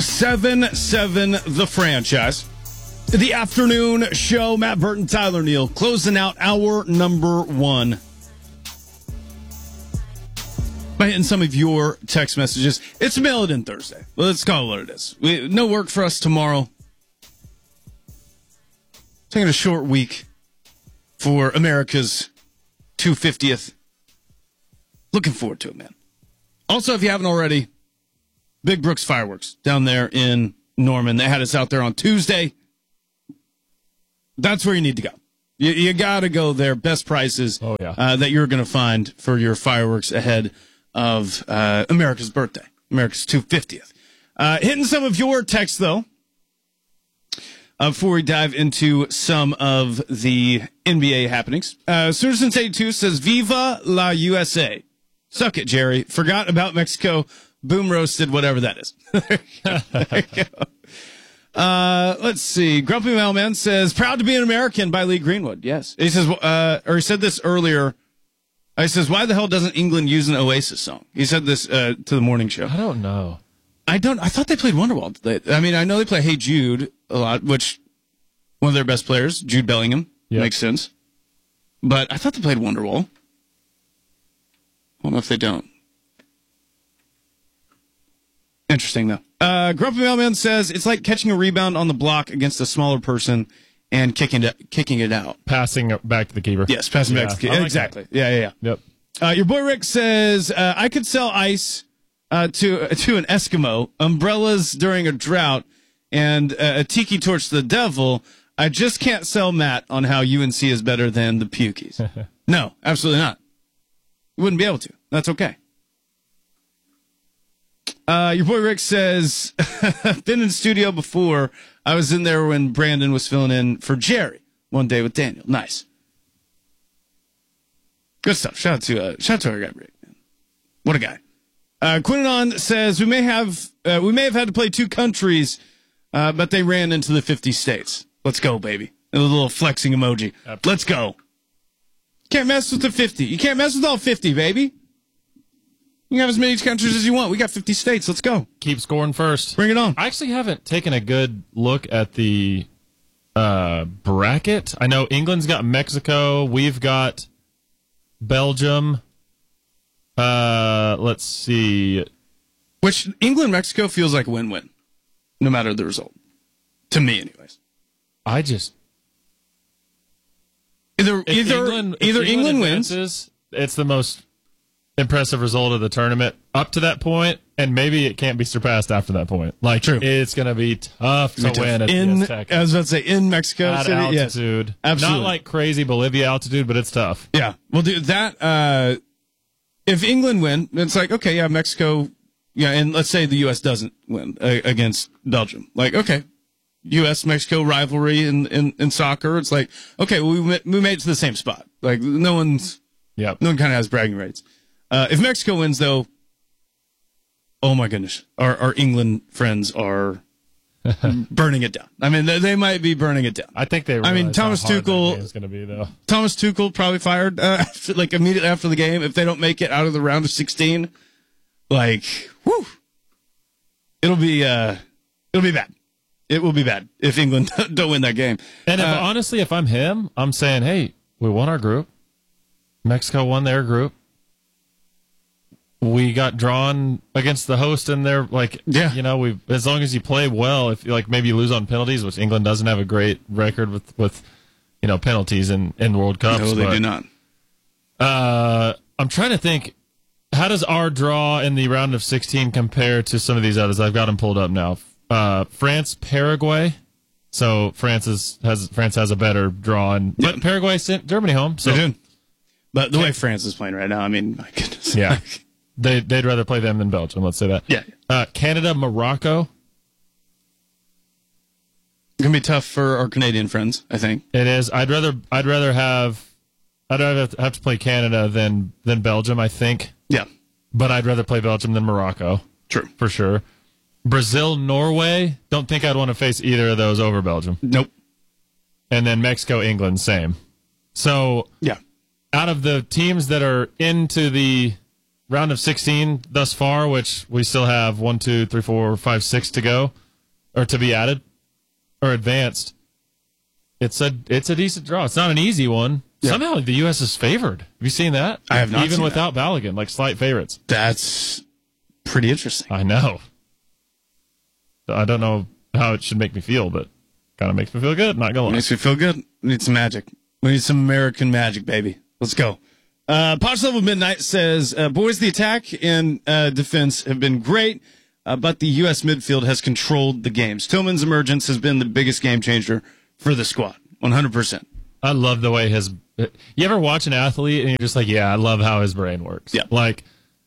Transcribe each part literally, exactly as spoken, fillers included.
seven seven The Franchise. The afternoon show, Matt Burton, Tyler Neal, closing out hour number one. By hitting some of your text messages. It's Mail It In Thursday. Well, let's call it what it is. We, no work for us tomorrow. Taking a short week for America's two hundred fiftieth. Looking forward to it, man. Also, if you haven't already, Big Brooks Fireworks down there in Norman. They had us out there on Tuesday. That's where you need to go. You, you got to go there. Best prices oh, yeah. uh, that you're going to find for your fireworks ahead of uh, America's birthday, America's two hundred fiftieth. Uh, hitting some of your texts, though, uh, before we dive into some of the N B A happenings. Uh, Citizens eighty-two says, Viva la U S A. Suck it, Jerry. Forgot about Mexico. Boom roasted, whatever that is. There you go. Uh, let's see. Grumpy Mailman says, proud to be an American by Lee Greenwood. Yes. He says, uh, or he said this earlier. He says, why the hell doesn't England use an Oasis song? He said this, uh, to the morning show. I don't know. I don't, I thought they played Wonderwall. They, I mean, I know they play Hey Jude a lot, which one of their best players, Jude Bellingham, yep. makes sense. But I thought they played Wonderwall. I don't know if they don't. Interesting, though. Uh, Grumpy Mailman says, it's like catching a rebound on the block against a smaller person and kicking it, kicking it out. Passing back to the keeper. Yes, passing yeah, back to the keeper. like Exactly. That. Yeah, yeah, yeah. Yep. Uh, your boy Rick says, uh, I could sell ice uh, to to an Eskimo, umbrellas during a drought, and uh, a tiki torch to the devil. I just can't sell Matt on how U N C is better than the Pukies. No, absolutely not. You wouldn't be able to. That's okay. Uh, your boy Rick says, I've been in studio before. I was in there when Brandon was filling in for Jerry one day with Daniel. Nice. Good stuff. Shout out to, uh, shout out to our guy, Rick. Man. What a guy. Uh, Quinnon says, we may have, uh, we may have had to play two countries, uh, but they ran into the fifty states. Let's go, baby. A little flexing emoji. Absolutely. Let's go. Can't mess with the fifty. You can't mess with all fifty, baby. You can have as many countries as you want. We got fifty states. Let's go. Keep scoring first. Bring it on. I actually haven't taken a good look at the uh, bracket. I know England's got Mexico. We've got Belgium. Uh, let's see. Which England-Mexico feels like a win-win, no matter the result. To me, anyways. I just... Either if either England, if either England, England advances, wins. It's the most impressive result of the tournament up to that point, and maybe it can't be surpassed after that point. Like, True. It's going to be tough to tough. win at in, the Azteca. I was about to say, in Mexico At City. altitude. Yes, absolutely. Not like crazy Bolivia altitude, but it's tough. Yeah. Well, dude, that, uh, if England win, it's like, okay, yeah, Mexico, yeah, and let's say the U S doesn't win uh, against Belgium. Like, okay, U S Mexico rivalry in, in, in soccer. It's like, okay, well, we, we made it to the same spot. Like, no one's, Yep. no one kind of has bragging rights. Uh, if Mexico wins, though, oh my goodness, our, our England friends are burning it down. I mean, they, they might be burning it down. I think they. I mean, Thomas Tuchel is going to be though. Thomas Tuchel probably fired uh, after, like immediately after the game if they don't make it out of the round of sixteen. Like, whew, it'll be uh, it'll be bad. It will be bad if England don't win that game. And if, uh, honestly, if I'm him, I'm saying, hey, we won our group. Mexico won their group. We got drawn against the host, and they're like, yeah. you know, we as long as you play well, if like maybe you lose on penalties, which England doesn't have a great record with, with you know, penalties in, in World Cups. No, they but, do not. Uh, I'm trying to think, how does our draw in the round of sixteen compare to some of these others? I've got them pulled up now. Uh, France, Paraguay. So France is, has France has a better draw, and yep. but Paraguay sent Germany home. So. They do. But the way France is playing right now, I mean, my goodness. Yeah. They, they'd rather play them than Belgium, let's say that. Yeah. Uh, Canada, Morocco. It's going to be tough for our Canadian friends, I think. It is. I'd rather I'd rather have I'd rather have to play Canada than, than Belgium, I think. Yeah. But I'd rather play Belgium than Morocco. True. For sure. Brazil, Norway. Don't think I'd want to face either of those over Belgium. Nope. And then Mexico, England, same. So, yeah. Out of the teams that are into the round of sixteen thus far, which we still have one, two, three, four, five, six to go, or to be added, or advanced. It's a it's a decent draw. It's not an easy one. Yeah. Somehow the U S is favored. Have you seen that? I have not Even seen without that. Balogun, like slight favorites. That's pretty interesting. I know. I don't know how it should make me feel, but kind of makes me feel good. Not gonna lie. Makes me feel good. We need some magic. We need some American magic, baby. Let's go. Uh, Potch Level Midnight says, uh, boys, the attack and uh, defense have been great, uh, but the U S midfield has controlled the games. Tillman's emergence has been the biggest game changer for the squad. one hundred percent. I love the way his. You ever watch an athlete and you're just like, yeah, I love how his brain works. Yeah. Like,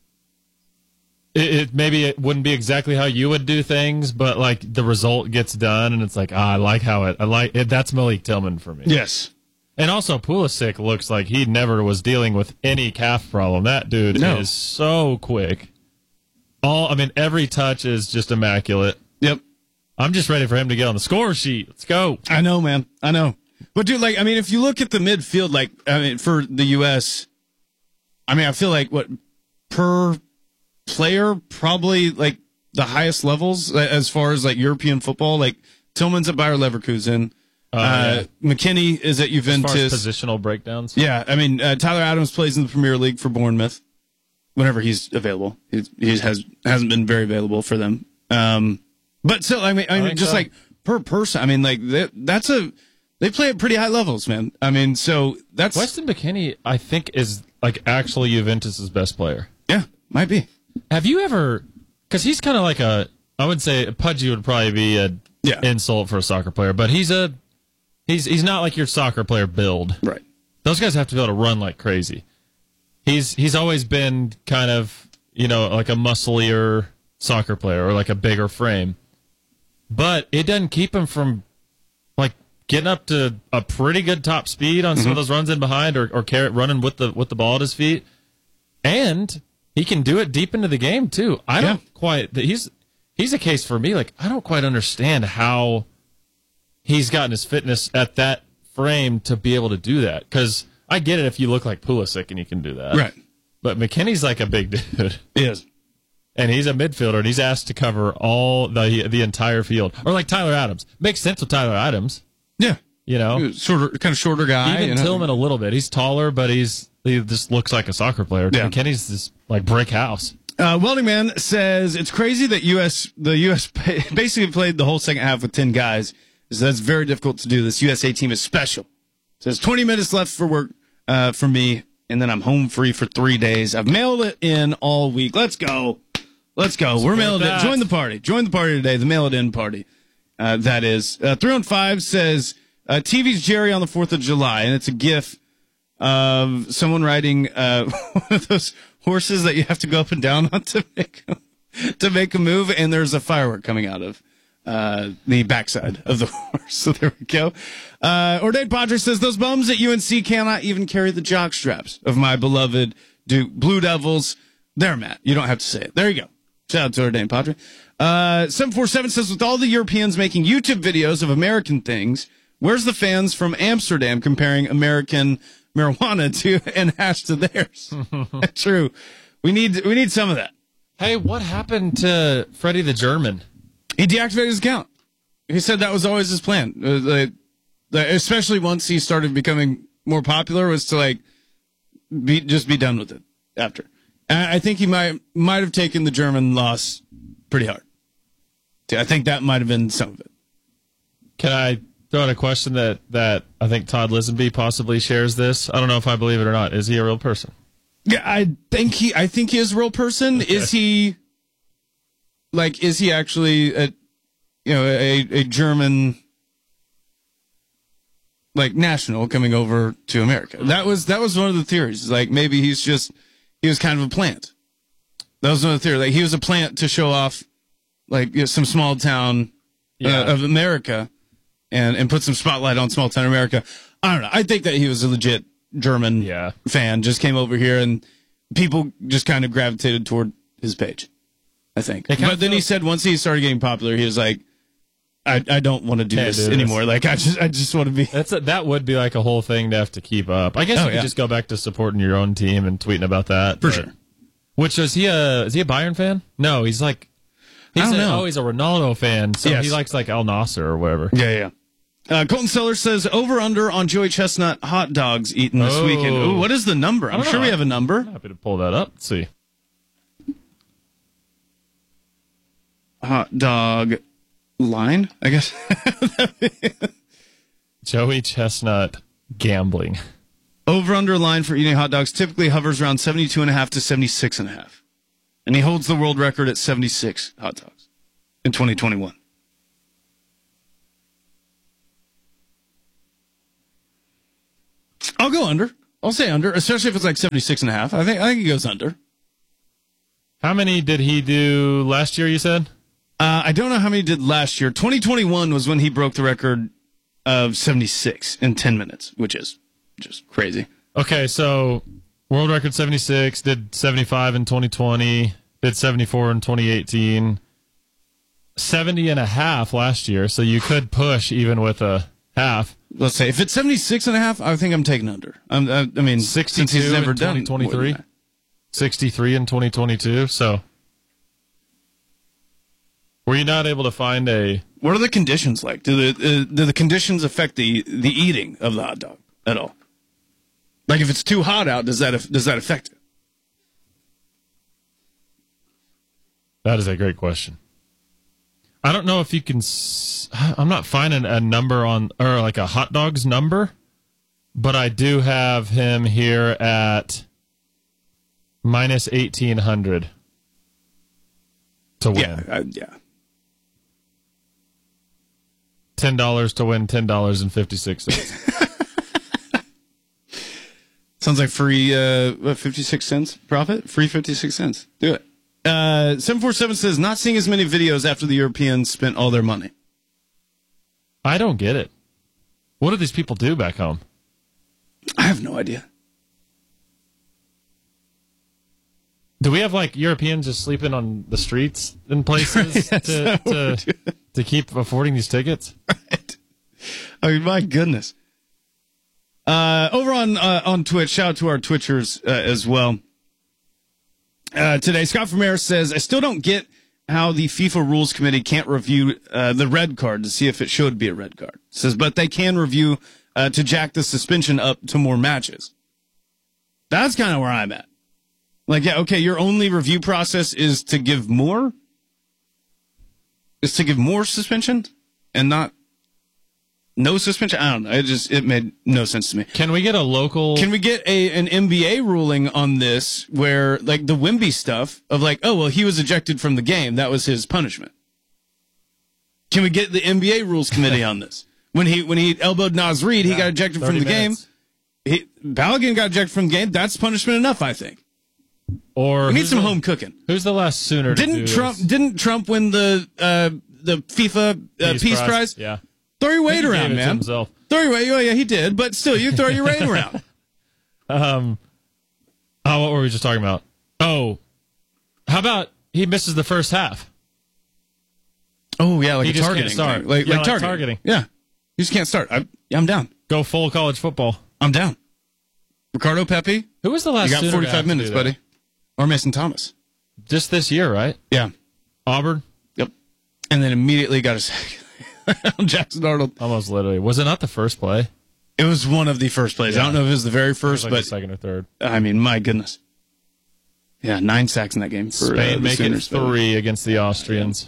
it, it maybe it wouldn't be exactly how you would do things, but like the result gets done, and it's like, ah, I like how it. I like it. That's Malik Tillman for me. Yes. And also, Pulisic looks like he never was dealing with any calf problem. That dude No. is so quick. All I mean, every touch is just immaculate. Yep. I'm just ready for him to get on the score sheet. Let's go. I know, man. I know. But, dude, like, I mean, if you look at the midfield, like, I mean, for the U S, I mean, I feel like, what, per player, probably, like, the highest levels as far as, like, European football. Like, Tillman's at Bayer Leverkusen. Uh, uh, yeah. McKinney is at Juventus. As far as positional breakdowns. Yeah, I mean, uh, Tyler Adams plays in the Premier League for Bournemouth whenever he's available. He, he has, hasn't been very available for them. Um, but still, I mean, I mean, I just so. like per person, I mean, like, that, that's a... They play at pretty high levels, man. I mean, so that's... Weston McKennie, I think, is like actually Juventus' best player. Yeah, might be. Have you ever... Because he's kind of like a... I would say Pudgy would probably be a Yeah. insult for a soccer player, but he's a... He's he's not like your soccer player build. Right. Those guys have to be able to run like crazy. He's he's always been kind of, you know, like a musclier soccer player or like a bigger frame. But it doesn't keep him from like getting up to a pretty good top speed on some Mm-hmm. of those runs in behind or or carrot running with the with the ball at his feet. And he can do it deep into the game too. I don't Yeah. quite he's he's a case for me like I don't quite understand how he's gotten his fitness at that frame to be able to do that. Because I get it if you look like Pulisic and you can do that. Right. But McKinney's like a big dude. He is. And he's a midfielder, and he's asked to cover all the the entire field. Or like Tyler Adams. Makes sense with Tyler Adams. Yeah. You know? Shorter, kind of shorter guy. Even you know? Tillman a little bit. He's taller, but he's he just looks like a soccer player. Yeah. McKinney's this like brick house. Uh, Welding Man says it's crazy that U S the U S basically played the whole second half with ten guys. So that's very difficult to do. This U S A team is special. Says twenty minutes left for work uh, for me, and then I'm home free for three days. I've mailed it in all week. Let's go. Let's go. We're mailed in. Join the party. Join the party today. The mail it in party. Uh, that is. Uh, three on five says uh, T V's Jerry on the fourth of July, and it's a gif of someone riding uh, one of those horses that you have to go up and down on to make to make a move, and there's a firework coming out of uh, the backside of the horse. So there we go. Uh, Ordained Padre says those bums at U N C cannot even carry the jock straps of my beloved Duke Blue Devils. There, Matt. You don't have to say it. There you go. Shout out to Ordained Padre. Uh, seven four seven says, with all the Europeans making YouTube videos of American things, where's the fans from Amsterdam comparing American marijuana to and hash to theirs? True. We need we need some of that. Hey, what happened to Freddie the German? He deactivated his account. He said that was always his plan. Uh, the, the, especially once he started becoming more popular, was to like be just be done with it after. And I think he might might have taken the German loss pretty hard. I think that might have been some of it. Can I throw out a question that, that I think Todd Lisenby possibly shares this? I don't know if I believe it or not. Is he a real person? Yeah, I think he. I think he is a real person. Okay. Is he? Like, is he actually a, you know, a a German, like, national coming over to America? That was that was one of the theories. Like, maybe he's just he was kind of a plant. That was one of the theories. Like, he was a plant to show off, like, you know, some small town yeah. uh, of America, and and put some spotlight on small town America. I don't know. I think that he was a legit German yeah. fan, just came over here, and people just kind of gravitated toward his page, I think. But then feels- he said once he started getting popular, he was like, I, I don't want to do Can't this do anymore. This. Like, I just I just want to be... That's a, that would be like a whole thing to have to keep up. I guess oh, you could yeah. just go back to supporting your own team and tweeting about that. For but, sure. Which is he a is he a Bayern fan? No, he's like he's I don't a, know. Oh, he's a Ronaldo fan. So Yes. he likes like Al Nasser or whatever. Yeah, yeah. Uh, Colton Sellers says over under on Joey Chestnut hot dogs eaten this Oh. weekend. Ooh, what is the number? I'm don't sure know. we have a number. I'm happy to pull that up. Let's see. Hot dog line, I guess. Joey Chestnut gambling. Over under line for eating hot dogs typically hovers around seventy-two and a half to seventy-six and a half. And he holds the world record at seventy-six hot dogs in twenty twenty-one. I'll go under. I'll say under, especially if it's like seventy-six and a half. I think I think he goes under. How many did he do last year, you said? Uh, I don't know how many he did last year. twenty twenty-one was when he broke the record of seventy-six in ten minutes, which is just crazy. Okay, so world record seventy-six, did seventy-five in twenty twenty, did seventy-four in twenty eighteen, seventy and a half last year, so you could push even with a half. Let's say if it's seventy-six and a half, I think I'm taking under. I'm, I, I mean, since he's sixty-two never in done twenty twenty-three, sixty-three in twenty twenty-two, so were you not able to find a... What are the conditions like? Do the uh, do the conditions affect the, the eating of the hot dog at all? Like if it's too hot out, does that does that affect it? That is a great question. I don't know if you can... S- I'm not finding a number on... Or like a hot dog's number, but I do have him here at minus eighteen hundred to win. Yeah, uh, yeah. ten dollars to win ten dollars and fifty-six cents. Sounds like free uh, what, fifty-six cents profit? Free fifty-six cents. Do it. Uh, seven four seven says, not seeing as many videos after the Europeans spent all their money. I don't get it. What do these people do back home? I have no idea. Do we have like Europeans just sleeping on the streets in places Right, to, that's what we're to, to keep affording these tickets? Right. I mean, my goodness. Uh, over on uh, on Twitch, shout out to our Twitchers uh, as well. Uh, today, Scott Vermeer says, I still don't get how the FIFA Rules Committee can't review uh, the red card to see if it should be a red card. Says, but they can review uh, to jack the suspension up to more matches. That's kind of where I'm at. Like, yeah, okay, your only review process is to give more? Is to give more suspension and not no suspension? I don't know. It just, it made no sense to me. Can we get a local... Can we get a an N B A ruling on this where, like, the Wemby stuff of, like, oh, well, he was ejected from the game. That was his punishment. Can we get the N B A Rules Committee on this? When he when he elbowed Naz Reid, he Yeah, got ejected from the minutes. game. He, Balogun got ejected from the game. That's punishment enough, I think. Or We need who's some the- home cooking. Who's the last Sooner to Didn't do Trump this? didn't Trump win the uh, the FIFA uh, Peace Peace, Prize? Prize? Yeah. Throw your weight He gave around, it to man. himself. Throw your weight. Oh, yeah, he did. But still, you throw your weight around. Um, oh, what were we just talking about? Oh, how about he misses the first half? Oh, yeah, like He a just can't targeting start. thing. Like, Yeah, like like targeting. targeting. Yeah. You just can't start. I, yeah, I'm down. Go full college football. I'm down. Ricardo Pepi, Who was the last you got Sooner to have forty-five to minutes, do that? buddy. Or Mason Thomas. Just this year, right? Yeah. Auburn? Yep. And then immediately got a sack on Jackson Arnold. Almost literally. Was it not the first play? It was one of the first plays. I Yeah. don't know if it was the very It was first, like but the second or third. I mean, my goodness. Yeah, nine sacks in that game for uh, Spain the making Sooners, by the way. three against the Austrians.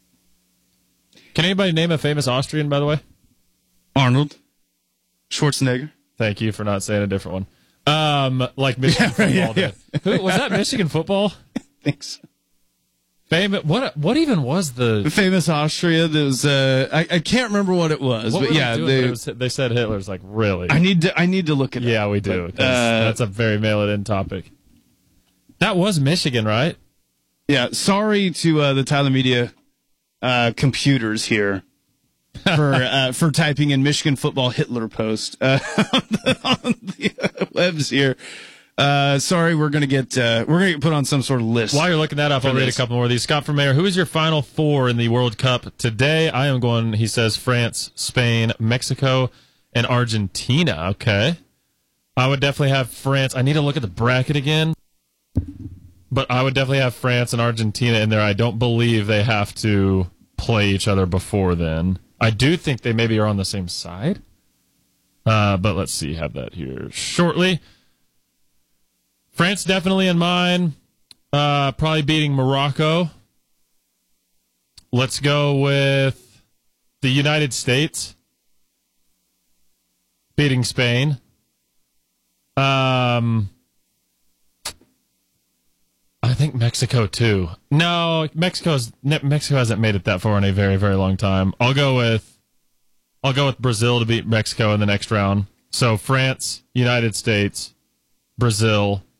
Can anybody name a famous Austrian, by the way? Arnold. Schwarzenegger. Thank you for not saying a different one. Um, like Michigan Yeah, right, football yeah, did. Who, was that Michigan football? Thanks. Famous. What? What even was The the? famous Austria. That was uh, I, I can't remember what it was, What but were yeah, they, doing? they, But it was, they said Hitler's like really. I need to I need to look it up. Yeah, we do. But, 'cause uh, that's a very mail it in topic. That was Michigan, right? Yeah, sorry to uh, the Tyler Media uh, computers here for uh, for typing in Michigan football Hitler post uh, on the, on the uh, webs here. Uh, sorry, we're gonna get uh, we're gonna get put on some sort of list. While you're looking that up, I'll For read a this. couple more of these. Scott from Mayor, who is your final four in the World Cup today? I am going, he says, France, Spain, Mexico, and Argentina. Okay. I would definitely have France. I need to look at the bracket again. but I would definitely have France and Argentina in there. I don't believe they have to play each other before then. I do think they maybe are on the same side. Uh, but let's see, have that here shortly. France definitely in mine. Uh, probably beating Morocco. Let's go with the United States beating Spain. Um, I think Mexico too. No, Mexico's Mexico hasn't made it that far in a very, very long time. I'll go with I'll go with Brazil to beat Mexico in the next round. So France, United States, Brazil,